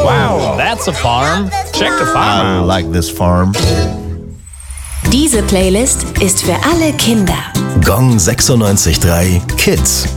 Wow, that's a farm. Check the I farm out. like this farm. Diese Playlist ist für alle Kinder. Gong 96.3 Kids.